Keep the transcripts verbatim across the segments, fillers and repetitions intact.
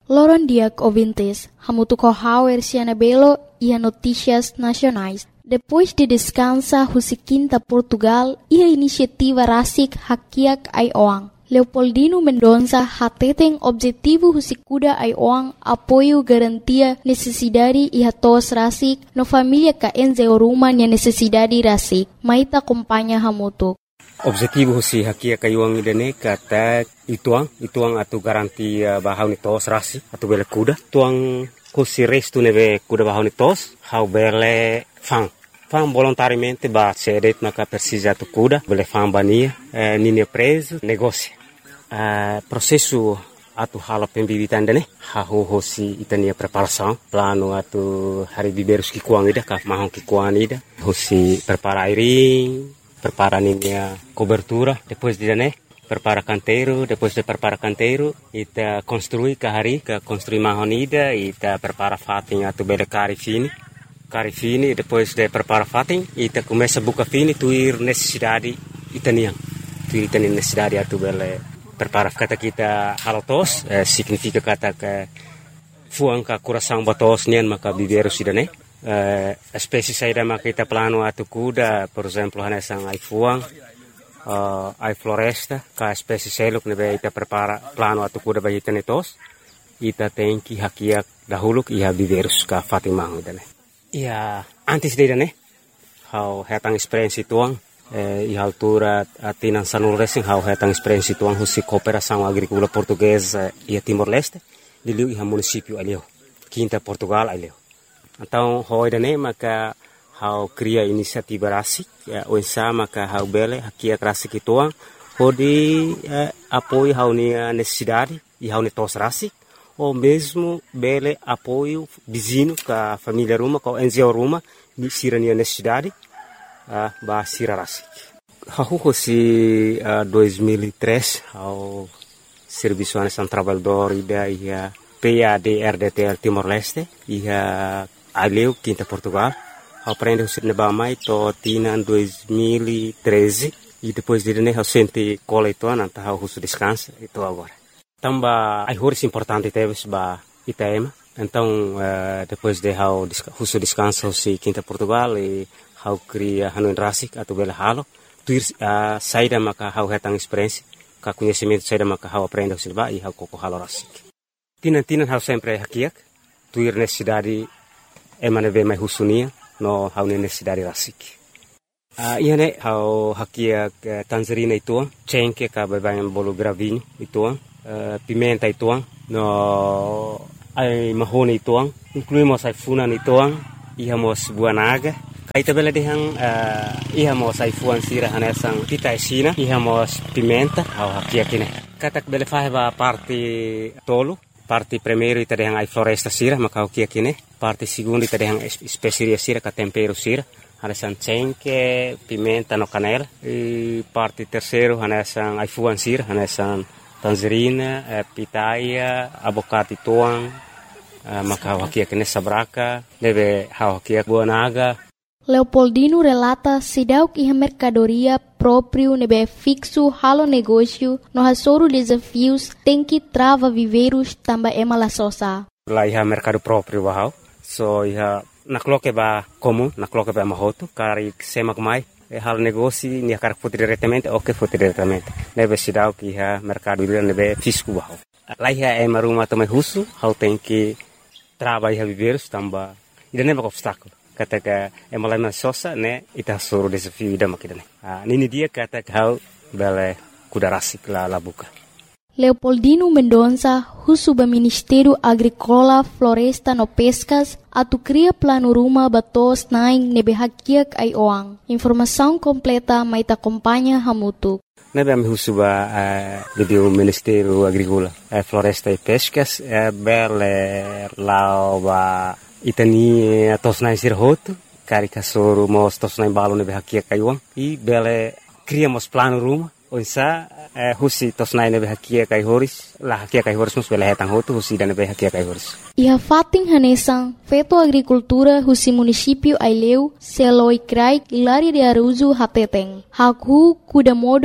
Loron Diak ouvintes, hamutuco hauer Cianabelo e a notícias nacionais. Depois de descansa Husiquinta Portugal e a iniciativa Rasik Hakiak Aioang. Leopoldino Mendonça hateten objetivo Husikuda Aioang apoio garantia necessidade e hatos Rasik no família ka enzeoruma nia necessidade Rasik. Maita acompanha hamutuk. Objetivo husi hakia kayuang idane kata ituang ituang atu garanti uh, bahau ni tos rasi atu bele kuda tuang husi restu neve kuda bahau ni tos hau bele fang fang volontariamente ba cedet maka persija atu kuda bele fang bania eh, nini preso negócio uh, processo atu hala pembibitan dane hau husi itania preparação plano atu hari biberus kikuang ida ka mahong kikuang ida husi prepara airing prepara a cobertura, depois de né, prepara canteiro, depois de prepara canteiro, ita construi kahari, ka construi mahonida, ita prepara fatin atu bele cari fini, cari fini, depois de prepara fatin, ita começa buka fini, tuir necessidade itaniang, tuir itani necessidade atu bele prepara kata kita halotos, eh, significa kata ke fuang ka coração batos nian maka biberu sidane. Uh, espécie saída maka kita plano atu kuda, por exemplo, hanesang ai fuang, uh, ai floresta, ka espécie seluk nebe ita prepara plano atu kuda bagi tenetos, ita tenki hakiak dahuluk iha biverus ka Fatimah idane. Ia antes de idane, hau hetang experiência tuang, eh, iha altura atinan sanul racing hau hetang experiência tuang husi cooperação agrícola portuguesa ia Timor-Leste, diliu iha município alio, Quinta Portugal alio. Então, hoi dane maka hau cria inisiativa rasik, o ensa maka hau bele hakia rasik ituang, hodi eh, apoio hau nia necessidade e hau netos rasik, ou mesmo bele apoio vizinho ka família ruma, ka N G O ruma, ni sira nia necessidade, uh, ba sira rasik. Hau hosi uh, dois mil e três, hau serviço anesan trabalhador ida ia P A D R D T L Timor-Leste, ia aleu Quinta Portugal, aprende o sirne bamai to tina em dois mil e treze e depois de né eu senti cola então anta hau husu descansa itu agora. Tamba ai horas importante teves ba Itaema. Então uh, depois de hau husu descansa husi Quinta Portugal e hau cria hanu rasik atau bela halo tuir uh, saída maka hau hetang experiência ka conhecimento saída maka hau aprende husi ba e hau koko halo rasik. Tina tina hau sempre hakiak tuir necessidade emane ve mai husunia no hau necessidade rasik. Uh, ia ne hau hakia uh, tangerina ituang, cengke ka babayan bolo gravinho ituang, uh, pimenta ituang, no ai mahone ituang, incluímos ai funan ituang, ihamos buanaga, kaita bela dehang uh, ihamos ai fuan sira hanesang pita esina, ihamos pimenta, hau hakia kine. Katak bela faheba parte tolo, parte primeiro ita dehang ai floresta sira, maka hakia kine. Parte segunda ita dehang especiaria sira, ka tempero sira, hanesan cengke, pimenta no canela. E parte terceiro hanesan ai fuan sira, hanesan tangerina, eh, pitaia, abocate tuang, eh, maka hakia kine sabraka, deve hakia buanaga. Leopoldino relata sidauk iha mercadoria próprio nebe fixo halo negócio no hasoro desafios tem que trava viveiros tamba ema la sosa. Lá iha mercado próprio bahau, so iha nakloke ba comum, nakloke ba mahoto, kari semak mai, e halo negócio ni akar foto diretamente, ok foto diretamente. Nebe sidauk iha mercado ila nebe fisco bahau. Lá iha ema rumah tomai husu, hau tem que trava iha viveiros tamba, ida neba obstáculo. Kata ka emalai sosa ne ita suruh desafio ida makidane. Ah, nini dia kata kau bele kuda rasik la la buka. Leopoldino Mendonça, husuba Ministério Agrícola, Floresta no Pescas, atu cria plano ruma batos naing nebe hakiak ai oang. Informação completa maita acompanha hamutuk. Nebe ami husuba uh, di Ministério Agrícola, uh, Floresta e Pescas, uh, bele lao ba itani tosnai sirhoto, karika soro mos tosnai balo nebe hakia kaiwang, i bele criamos plano ruma, onsa eh, husi tosnai nebe hakia kai horis, la hakia kai horis mus bele hetang hoto husi dan nebe hakia kai horis. Iha fating hanesang, feto agricultura husi município Aileu, Seloi Krai, Ilari de Aruzu Hateteng, Haku Kudamodo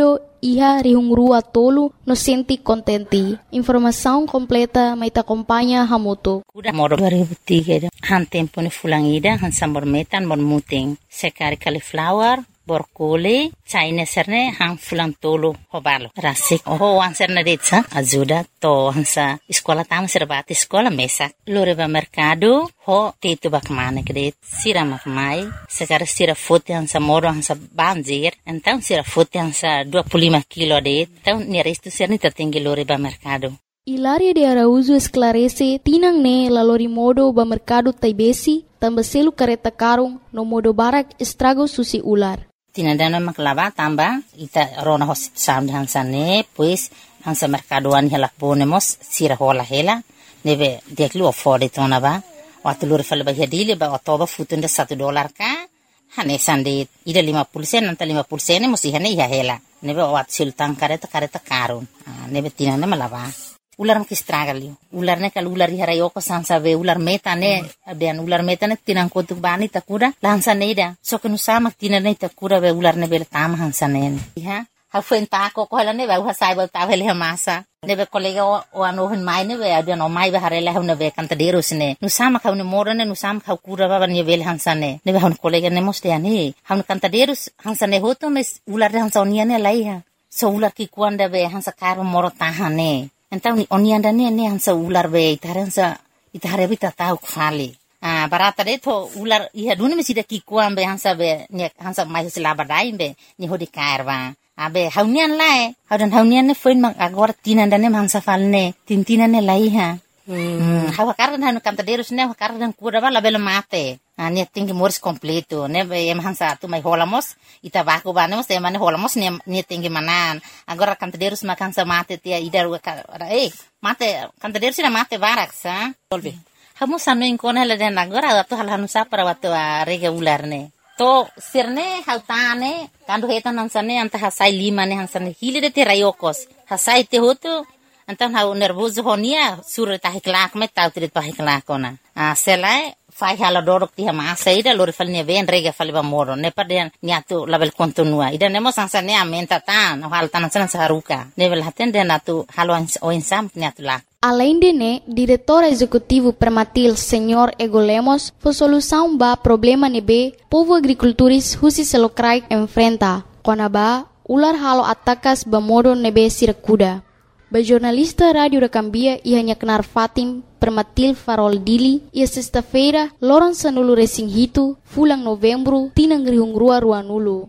iha rihungrua tolu no senti kontenti. Informação completa mai ta acompanha Hamutu. Udah moro dua ribu tiga han tempo ni fulang ida han sambor metan bon muting sekari cauliflower borkole China serne han fulang tolu hobalo rasik oh wan serne detsa ajuda to hansa sekolah tam serbati sekolah mesak lore ba mercado ho tetu bak mana kede sira mak mai sekar sira fote hansa moro hansa banjir então sira fote hansa dua puluh lima kilo det então ni resto serne tertinggi lore ba mercado. Hilaria de Araújo esclarece tinang ne lalori modo ba mercado taibesi tambah selu kareta karung no modo barak estrago susi ular. Tinandana maklava tamba ita rona hosit sound hansane pues hansa mercadoan hela ponemos sira hola hela neve deklu afford tona ba waktu lur fal ba hedile ba otoba futunda satu dolar ka hane sande ida lima puluh sen nanta lima puluh sen musi hane ya hela neve wat sultan kareta kareta karun neve tinana malava ular maki stragali ular ne kal ular hara yoko sansa ve ular meta ne abian ular meta ne tinang kotuk bani takuda lansa neida so kenu sama tinane takuda ve ular ne bel tam hansa ne ha ha fen ta ko ko ne ve ha sai ba ta vele masa ne ve kolega o ano hen mai ne ve abian o mai ve harela ne ve kanta deros ne nu sama ka ne morane nu sama ka kura ba ne vel hansa ne ne ve han kolega ne moste ani han kanta deros hansa ne hoto mes ular hansa oniane lai ha so ular ki kuanda ve hansa karo moro tahane. Então oni anda ne ne hansa ular be itaransa itare bita tau khali ah barata de to ular iha duni mesida ki kuam be hansa be ne hansa mai sila badai be ni hodi karwa abe haunian lae haudan haunian ne foin mang agora tinanda ne hansa falne tintina ne lai ha hmm hawa kardan hanu kanta derus ne hawa kardan kura bala bela mate ah ne tinggi moris completo ne be em hansa tu mai holamos ita baku banemos e mane holamos ne ne tinggi manan agora kanta derus makan sa mate tia idar eh mate kanta derus na mate barak sa tolbe hamu sanu inkona la den agora tu hal hanu sa para watu rega ular ne to sirne hautane kandu hetan hansane anta hasai lima ne hansane hile de te rayokos hasai te hotu Então, hau nervoso honia, sura tahiklak me tau tiri tahiklak ona. Ah, selai fai hala dorok tiha masa ida lori fal ne ven rega fal ba moro ne paden niatu label kontinua ida nemo sansa ne amenta tan hal tan san saruka level haten de natu halo o insam niatu la. Além de né, diretor executivo Permatil, senhor Ego Lemos, foi solução ba problema nebe povo agricultores husi selokrai enfrenta. Kona ba ular halo atakas ba modo nebe sirakuda. Ba jornalista Rádio da Cambia ia nyaknar Fatim Permatil Farol Dili ia sexta-feira loron sanulu resing hitu fulang novembro tinang rihungrua ruanulu.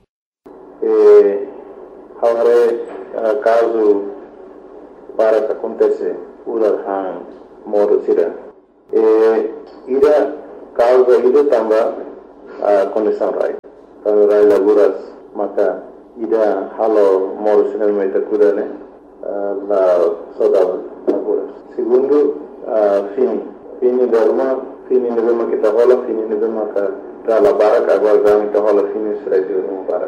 Eh, haware uh, caso para que acontece ular hang modo sira. Eh, ida causa ida tamba uh, condição rai. Kalau rai laguras maka ida halo modo sira meta kuda ne. La saudade agora. Segundo, uh, fini. Fini derma, fini nevema kita hola, fini nevema ka dala barak agora gami kita hola fini Israel no barak.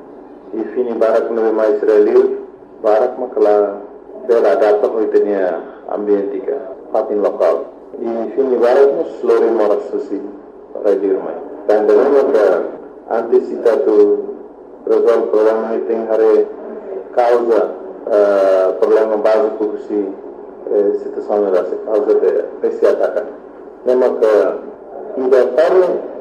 E fini barak nevema Israel, barak makala dela data hoitenia ambientika, fatin lokal. E fini barak no slori moras susi rajir mai. Dan derma ka antisipatu resolve problema iting hare causa Uh, problema básico que se eh, situação da causa de esse ataque. Lembra que ainda para